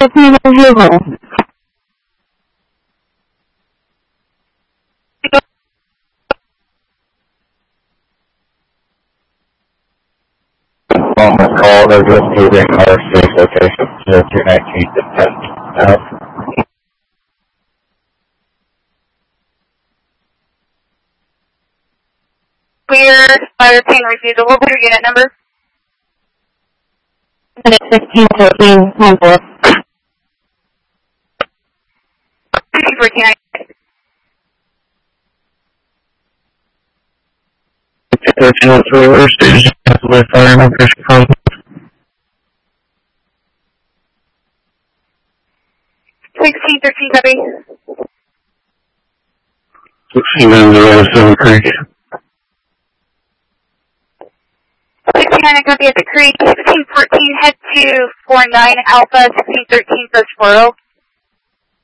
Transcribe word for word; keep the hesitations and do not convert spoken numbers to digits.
fifteen zero. On this call, they're just moving our space location to two nineteen to ten. Uh, Clear, fire team refusal. What was your unit number? sixteen thirteen, one four. fourteen. thirteen oh three, we're station with fire numbers from sixteen thirteen, copy. sixteen oh seven Creek. sixteen copy at the creek. sixteen fourteen, head to four nine Alpha, sixteen thirteen, first four oh.